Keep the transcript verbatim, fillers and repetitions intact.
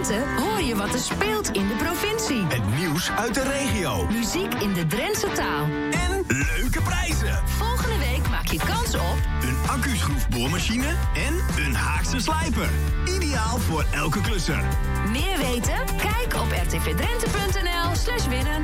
Drenthe hoor je wat er speelt in de provincie. Het nieuws uit de regio. Muziek in de Drentse taal. En leuke prijzen. Volgende week maak je kans op een accu-schroefboormachine en een Haagse slijper. Ideaal voor elke klusser. Meer weten? Kijk op r t v drenthe punt n l slash winnen.